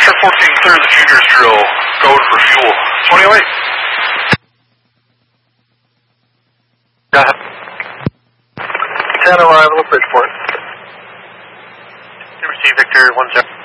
Victor 14, clear the juniors drill. Going for fuel. 2008. Go ahead. 10 arrival at Bridgeport. Receive Victor 10.